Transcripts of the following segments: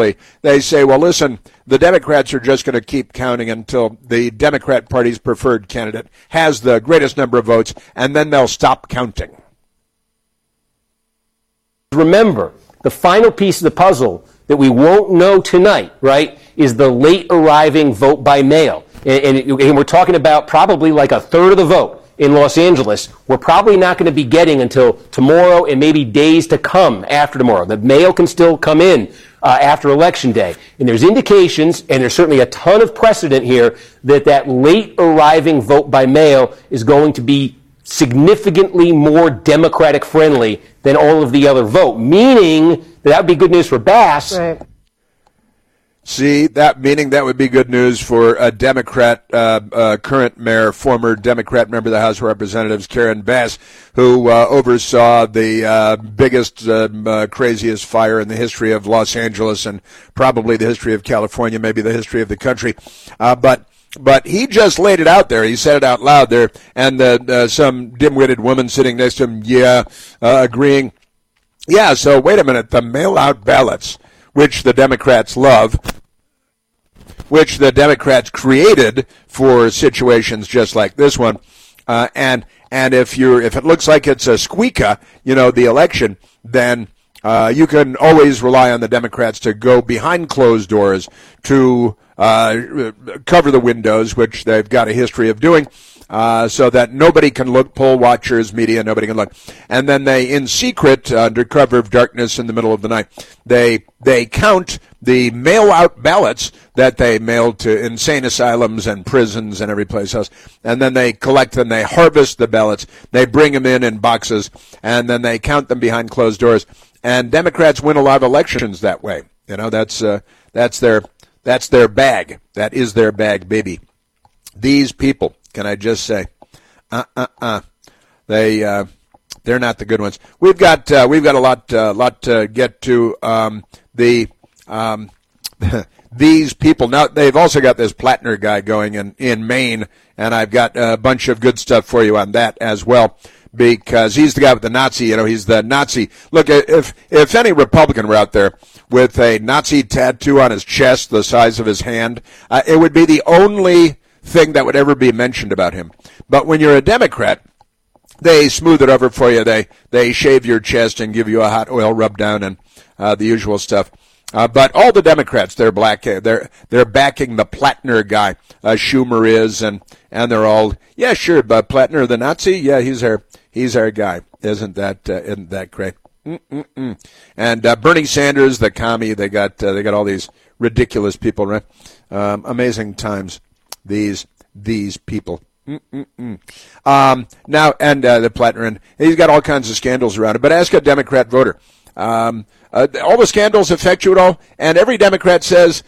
simply. They say, well, listen, the Democrats are just going to keep counting until the Democrat Party's preferred candidate has the greatest number of votes, and then they'll stop counting. Remember, the final piece of the puzzle that we won't know tonight, right, is the late arriving vote by mail. And we're talking about probably like a third of the vote in Los Angeles. We're probably not going to be getting until tomorrow and maybe days to come after tomorrow. The mail can still come in after Election Day. And there's indications, and there's certainly a ton of precedent here, that late arriving vote by mail is going to be significantly more Democratic friendly than all of the other vote, meaning that would be good news for Bass. Right. See, meaning that would be good news for a Democrat, current mayor, former Democrat member of the House of Representatives, Karen Bass, who oversaw the biggest, craziest fire in the history of Los Angeles and probably the history of California, maybe the history of the country. But he just laid it out there. He said it out loud there, and some dim-witted woman sitting next to him, agreeing. Yeah, so wait a minute. The mail-out ballots, which the Democrats love, which the Democrats created for situations just like this one, and if it looks like it's a squeaker, the election, then you can always rely on the Democrats to go behind closed doors to cover the windows, which they've got a history of doing, so that nobody can look, poll watchers, media, nobody can look. And then they, in secret, under cover of darkness in the middle of the night, they count the mail-out ballots that they mailed to insane asylums and prisons and every place else. And then they collect them, they harvest the ballots, they bring them in boxes, and then they count them behind closed doors. And Democrats win a lot of elections that way. That's their bag. That is their bag, baby. These people, can I just say, they're not the good ones. We've got a lot to get to. These people now, they've also got this Plattner guy going in Maine, and I've got a bunch of good stuff for you on that as well. Because he's the guy with the Nazi, he's the Nazi. Look, if any Republican were out there with a Nazi tattoo on his chest the size of his hand, it would be the only thing that would ever be mentioned about him. But when you're a Democrat, they smooth it over for you. They shave your chest and give you a hot oil rub down and the usual stuff. But all the Democrats, they're black. They're backing the Plattner guy. Schumer is, and they're all, yeah, sure. But Plattner, the Nazi, yeah, he's our guy. Isn't that great? And Bernie Sanders, the commie. They got all these ridiculous people, right? Amazing times. These people. Now, and the Plattner, and he's got all kinds of scandals around him. But ask a Democrat voter. All the scandals affect you at all, and every Democrat says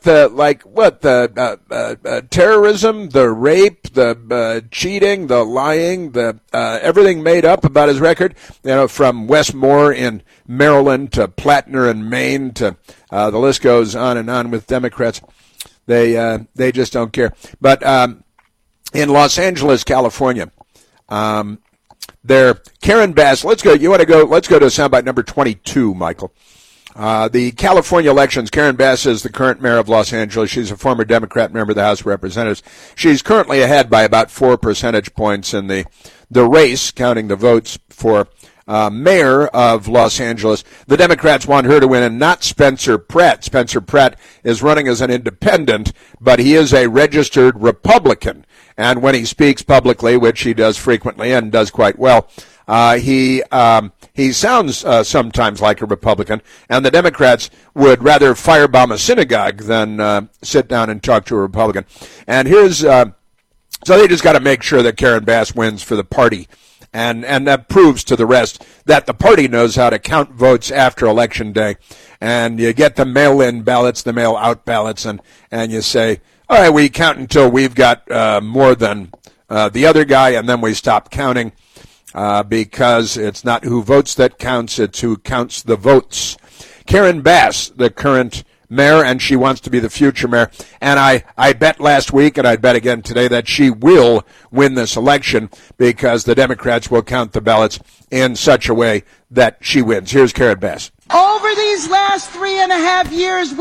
terrorism, the rape, the cheating, the lying, the everything made up about his record. From Wes Moore in Maryland to Plattner in Maine to the list goes on and on with Democrats. They just don't care. But in Los Angeles, California. There, Karen Bass. Let's go. You want to go? Let's go to soundbite number 22, Michael. The California elections. Karen Bass is the current mayor of Los Angeles. She's a former Democrat member of the House of Representatives. She's currently ahead by about 4 percentage points in the race, counting the votes for mayor of Los Angeles. The Democrats want her to win, and not Spencer Pratt. Spencer Pratt is running as an independent, but he is a registered Republican. And when he speaks publicly, which he does frequently and does quite well, he sounds sometimes like a Republican. And the Democrats would rather firebomb a synagogue than sit down and talk to a Republican. And here's so they just got to make sure that Karen Bass wins for the party. And that proves to the rest that the party knows how to count votes after Election Day. And you get the mail-in ballots, the mail-out ballots, and you say, all right, we count until we've got more than the other guy, and then we stop counting because it's not who votes that counts, it's who counts the votes. Karen Bass, the current mayor, and she wants to be the future mayor. And I bet last week, and I bet again today, that she will win this election because the Democrats will count the ballots in such a way that she wins. Here's Karen Bass. Over these last 3.5 years,